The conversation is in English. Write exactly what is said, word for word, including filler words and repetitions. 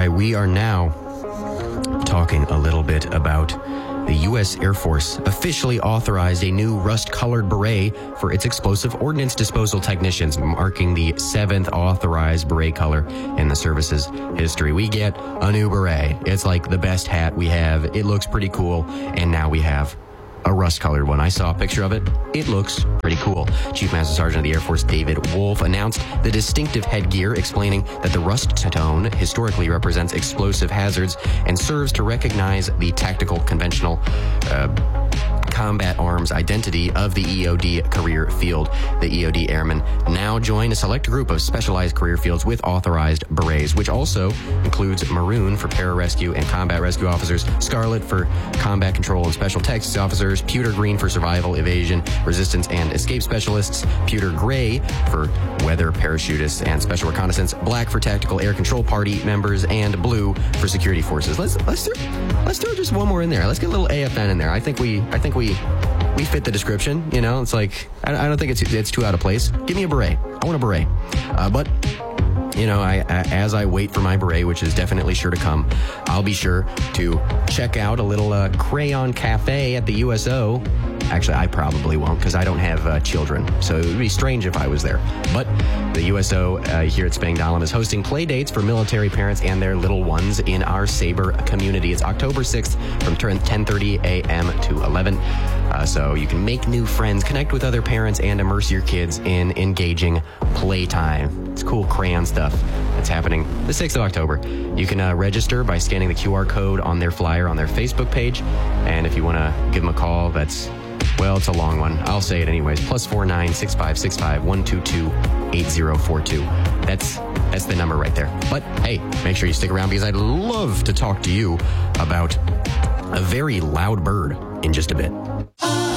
right, we are now talking a little bit about the U S Air Force officially authorized a new rust-colored beret for its explosive ordnance disposal technicians, marking the seventh authorized beret color in the service's history. We get a new beret. It's like the best hat we have. It looks pretty cool, and now we have a rust-colored one. I saw a picture of it. It looks pretty cool. Chief Master Sergeant of the Air Force David Wolf announced the distinctive headgear, explaining that the rust tone historically represents explosive hazards and serves to recognize the tactical, conventional, uh, combat arms identity of the E O D career field. The E O D airmen now join a select group of specialized career fields with authorized berets, which also includes maroon for pararescue and combat rescue officers, scarlet for combat control and special tactics officers, pewter green for survival, evasion, resistance, and escape specialists, pewter gray for weather parachutists and special reconnaissance, black for tactical air control party members, and blue for security forces. Let's let's throw, let's throw just one more in there. Let's get a little A F N in there. I think we I think we we fit the description. You know, it's like I, I don't think it's it's too out of place. Give me a beret. I want a beret. Uh, but you know, I, I as I wait for my beret, which is definitely sure to come, I'll be sure to check out a little uh, crayon cafe at the U S O. Actually, I probably won't because I don't have uh, children, so it would be strange if I was there. But the U S O uh, here at Spangdahlem is hosting play dates for military parents and their little ones in our Sabre community. It's October sixth from ten thirty a.m. to eleven. Uh, so you can make new friends, connect with other parents, and immerse your kids in engaging playtime. It's cool crayon stuff that's happening the sixth of October. You can uh, register by scanning the Q R code on their flyer on their Facebook page. And if you want to give them a call, that's, well, it's a long one. I'll say it anyways. Plus four nine six five six five one two two eight zero four two. That's that's the number right there. But hey, make sure you stick around because I'd love to talk to you about a very loud bird in just a bit.